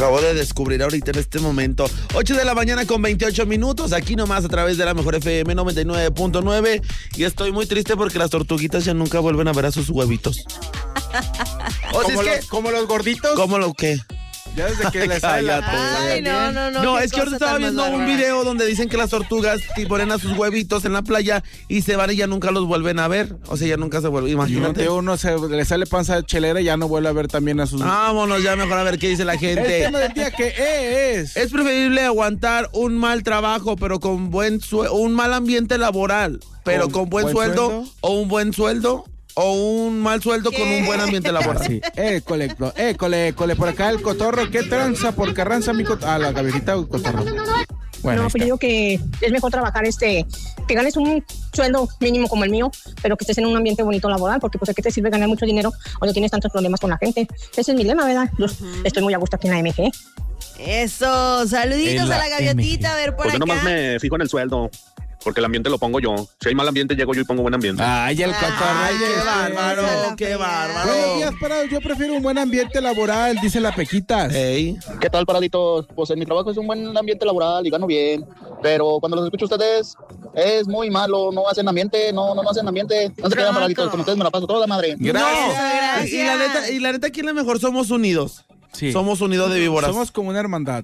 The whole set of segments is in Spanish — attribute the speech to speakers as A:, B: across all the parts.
A: acabo de descubrir ahorita en este momento. 8 de la mañana con 28 minutos, aquí nomás a través de la Mejor FM 99.9. Y estoy muy triste porque las tortuguitas ya nunca vuelven a ver a sus huevitos.
B: ¿Como los gorditos?
A: ¿Cómo lo qué?
B: Ya desde que les sale la...
C: Ay, no.
A: No, es que ahorita estaba viendo un video donde dicen que las tortugas ponen a sus huevitos en la playa y se van y ya nunca los vuelven a ver. O sea, ya nunca se vuelven, imagínate.
B: Uno le sale panza chelera y ya no vuelve a ver también a sus...
A: Vámonos ya mejor a ver qué dice la gente.
B: El tema del día que es...
A: Es preferible aguantar un mal trabajo, pero con un mal ambiente laboral, pero con buen sueldo, o un buen sueldo, o un mal sueldo con un buen ambiente laboral.
B: Sí, école, por acá el cotorro, ¿qué tranza por Carranza mi cotorro? La gaviota cotorro. Bueno,
D: no, pues yo digo que es mejor trabajar que ganes un sueldo mínimo como el mío, pero que estés en un ambiente bonito laboral, porque pues ¿de qué te sirve ganar mucho dinero cuando tienes tantos problemas con la gente? Ese es mi lema, ¿verdad? Yo estoy muy a gusto aquí en la MG.
C: Eso, saluditos a la gaviotita, a ver por acá.
E: Yo nomás me fijo en el sueldo, porque el ambiente lo pongo yo. Si hay mal ambiente, llego yo y pongo buen ambiente.
B: Ay, el cotorro.
A: Ay, qué bárbaro.
B: Buenos días, parados. Yo prefiero un buen ambiente laboral, dice la Pequitas.
A: Hey.
F: ¿Qué tal, paraditos? Pues en mi trabajo es un buen ambiente laboral y gano bien, pero cuando los escucho a ustedes es muy malo, no hacen ambiente, no hacen ambiente. No se quedan paraditos, con ustedes me la paso toda madre.
A: Gracias. Y la neta, aquí en la Mejor somos unidos.
B: Sí.
A: Somos unidos de víboras.
B: Somos como una hermandad.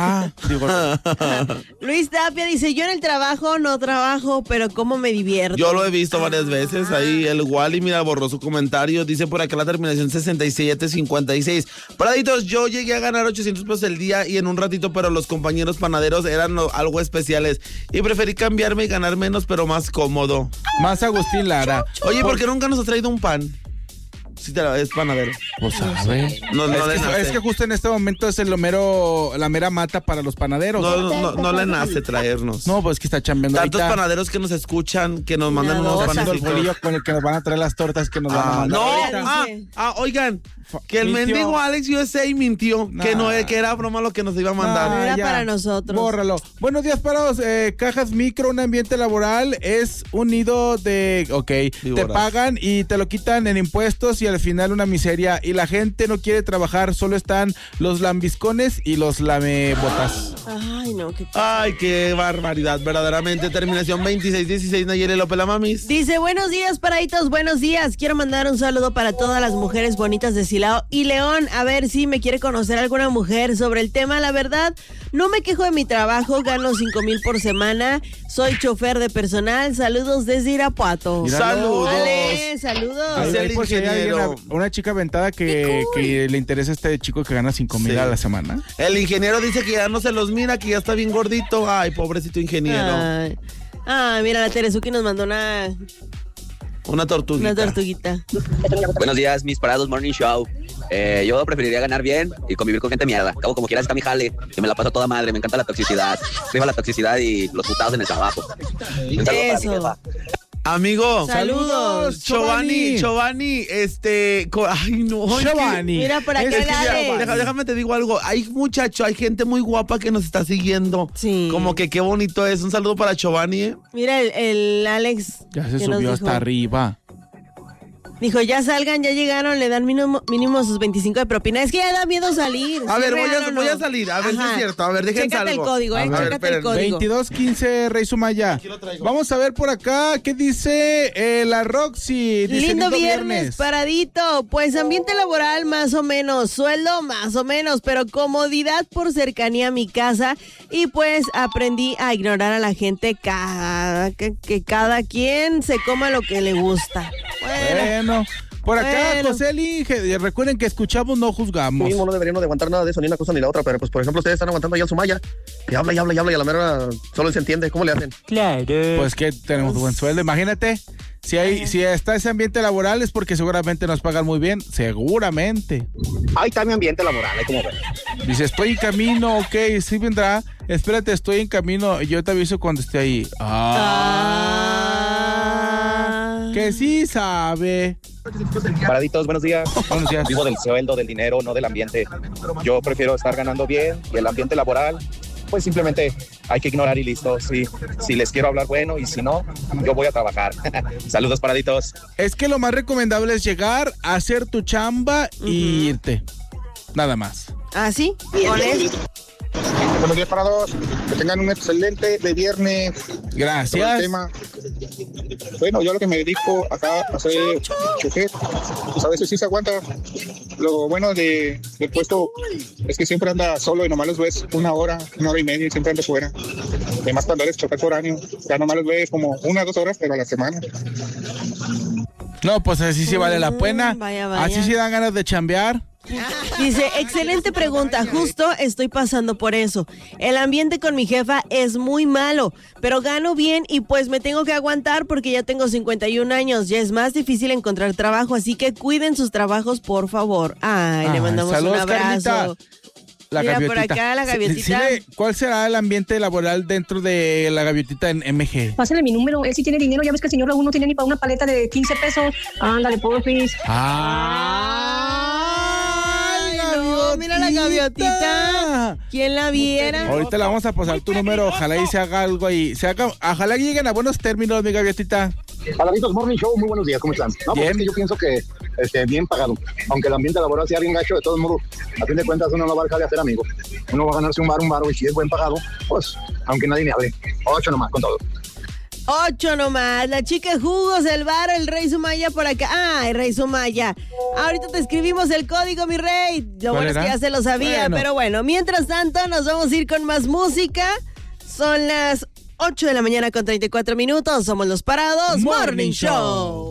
C: Luis Tapia dice, yo en el trabajo no trabajo, pero cómo me divierto.
A: Yo lo he visto varias veces. Ahí el Wally, mira, borró su comentario. Dice por acá la terminación 6756. Paraditos, yo llegué a ganar 800 pesos el día y en un ratito, pero los compañeros panaderos eran algo especiales. Y preferí cambiarme y ganar menos, pero más cómodo.
B: Más Agustín Lara.
A: Oye, ¿por qué nunca nos has traído un pan? Sí, es panadero.
B: Pues sabe. Es que justo en este momento es la mera mata para los panaderos.
A: No le nace traernos.
B: No, pues que está chambeando.
A: Tantos panaderos que nos escuchan, que nos mandan unos panes.
B: El bolillo con el que nos van a traer las tortas que nos van a mandar.
A: Oigan, que el mendigo Alex USA mintió, que era broma lo que nos iba a mandar.
C: Era para nosotros.
B: Bórralo. Buenos días, parados. Cajas Micro, un ambiente laboral es un nido de... te pagan y te lo quitan en impuestos y al final una miseria. Y la gente no quiere trabajar, solo están los lambiscones y los lamebotas.
C: Ay,
A: qué barbaridad, verdaderamente. Terminación 2616, Nayeli López la mamis.
C: Dice, buenos días, paraditos, buenos días. Quiero mandar un saludo para todas las mujeres bonitas de Silao y León. A ver si me quiere conocer alguna mujer sobre el tema. La verdad, no me quejo de mi trabajo, gano 5,000 por semana. Soy chofer de personal. Saludos desde Irapuato.
A: Saludos.
C: Vale, saludos.
B: Hay una chica aventada que le interesa a este chico que gana 5,000 a la semana.
A: El ingeniero dice que ya no se los mira, que ya está bien gordito. Ay, pobrecito ingeniero.
C: Ay, mira, la Teresuki nos mandó una tortuguita.
G: Buenos días, mis parados Morning Show. Yo preferiría ganar bien y convivir con gente mierda. Acabo como quieras está mi jale, que me la paso toda madre. Me encanta la toxicidad. Viva la toxicidad y los putados en el trabajo. Un saludo para mi jefa.
A: Amigo,
C: saludos.
A: Giovanni, ay no.
B: Giovanni.
C: Mira por acá,
A: déjame te digo algo. Hay gente muy guapa que nos está siguiendo.
C: Sí.
A: Como que qué bonito es. Un saludo para Giovanni.
C: Mira el Alex.
B: Ya se subió hasta arriba.
C: Dijo, ya salgan, ya llegaron, le dan mínimo sus 25 de propina. Es que ya da miedo salir.
A: A ver, voy a salir, a ver si es cierto. A ver, déjense algo.
C: Chécate el código, chécate el código.
B: 2215, Rey Sumaya. Vamos a ver por acá, ¿qué dice la Roxy? Dice,
C: lindo viernes, paradito. Pues ambiente laboral más o menos, sueldo más o menos, pero comodidad por cercanía a mi casa. Y pues aprendí a ignorar a la gente, que cada quien se coma lo que le gusta. Bueno.
B: Por acá, Joseli, recuerden que escuchamos, no juzgamos.
F: Mismo no deberíamos de aguantar nada de eso, ni una cosa ni la otra, pero pues por ejemplo ustedes están aguantando ahí al Sumaya, y habla y a la mera solo se entiende. ¿Cómo le hacen?
B: Claro. Pues que tenemos buen sueldo, imagínate. Si está ese ambiente laboral es porque seguramente nos pagan muy bien, seguramente.
F: Ahí está mi ambiente laboral, como ven.
B: Dice, estoy en camino, ok, sí vendrá. Espérate, estoy en camino, yo te aviso cuando esté ahí. Que sí sabe.
H: Paraditos, buenos días.
B: Buenos días.
H: Vivo del sueldo, del dinero, no del ambiente. Yo prefiero estar ganando bien y el ambiente laboral, pues simplemente hay que ignorar y listo. Si les quiero hablar, bueno, y si no, yo voy a trabajar. Saludos, paraditos.
B: Es que lo más recomendable es llegar a hacer tu chamba y irte. Nada más.
C: ¿Ah, sí? ¿Con eso?
I: Buenos días para todos. Que tengan un excelente de viernes.
B: Gracias.
I: Bueno, yo lo que me dedico acá a hacer chofer, pues a veces sí se aguanta. Lo bueno del puesto es que siempre anda solo y nomás los ves una hora y media y siempre anda fuera. Además, cuando eres chofer foráneo, ya nomás los ves como 1 o 2 horas, pero a la semana.
B: No, pues así sí vale la pena.
C: Vaya.
B: Así sí dan ganas de chambear.
C: Dice, excelente pregunta, justo estoy pasando por eso. El ambiente con mi jefa es muy malo, pero gano bien y pues me tengo que aguantar porque ya tengo 51 años, ya es más difícil encontrar trabajo, así que cuiden sus trabajos, por favor. Le mandamos
B: saludos,
C: un abrazo.
B: Carlita. La
C: Mira,
B: gaviotita.
C: por acá la gaviotita.
B: ¿Cuál será el ambiente laboral dentro de la gaviotita en MG?
D: Pásale mi número, él sí tiene dinero, ya ves que el señor Raúl no tiene ni para una paleta de 15 pesos. Ándale, porfis.
C: No, mira la gaviotita. ¿Quién la viera?
B: Ahorita le vamos a pasar tu número, ojalá y se haga algo ahí. Ojalá que lleguen a buenos términos, mi gaviotita.
J: Alaritos Morning Show, muy buenos días, ¿cómo están? No, pues es que yo pienso que bien pagado, aunque el ambiente laboral sea bien gacho, de todos modos, a fin de cuentas uno no va a dejar de hacer amigos, uno va a ganarse un bar, y si es buen pagado, pues, aunque nadie me hable, 8 nomás, con todo.
C: 8 nomás, la chica jugos, el bar, el Rey Sumaya por acá. Ay, Rey Sumaya, ahorita te escribimos el código, mi rey. Lo bueno es que ya se lo sabía, pero bueno, mientras tanto nos vamos a ir con más música. Son las 8 de la mañana con 34 minutos. Somos los Parados Morning Show.